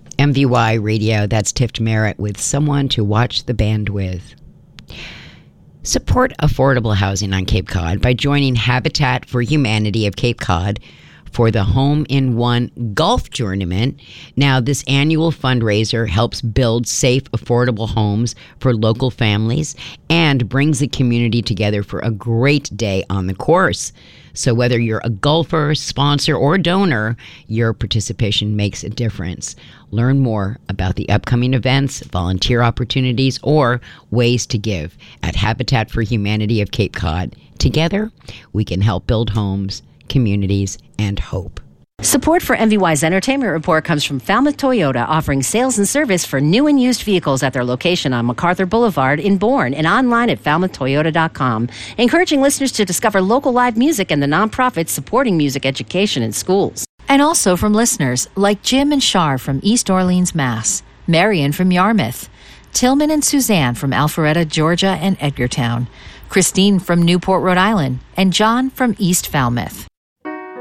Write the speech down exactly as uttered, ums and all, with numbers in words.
M V Y Radio, that's Tift Merritt with Someone to Watch the Band With. Support affordable housing on Cape Cod by joining Habitat for Humanity of Cape Cod for the Home in One Golf Tournament. Now, this annual fundraiser helps build safe, affordable homes for local families and brings the community together for a great day on the course. So whether you're a golfer, sponsor, or donor, your participation makes a difference. Learn more about the upcoming events, volunteer opportunities, or ways to give at Habitat for Humanity of Cape Cod. Together, we can help build homes, communities, and hope. Support for M V Y's Entertainment Report comes from Falmouth Toyota, offering sales and service for new and used vehicles at their location on MacArthur Boulevard in Bourne and online at falmouth toyota dot com, encouraging listeners to discover local live music and the nonprofits supporting music education in schools. And also from listeners like Jim and Shar from East Orleans, Mass., Marion from Yarmouth, Tillman and Suzanne from Alpharetta, Georgia and Edgartown, Christine from Newport, Rhode Island, and John from East Falmouth.